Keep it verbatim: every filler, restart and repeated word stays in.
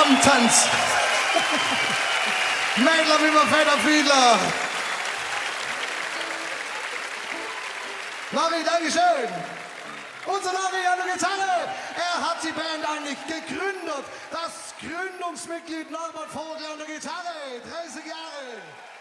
Abendtanz. Mädler wie man Federfiedler. Larry, Dankeschön. Unser Larry an der Gitarre. Er hat die Band eigentlich gegründet. Das Gründungsmitglied Norbert Vogel an der Gitarre. dreißig Jahre.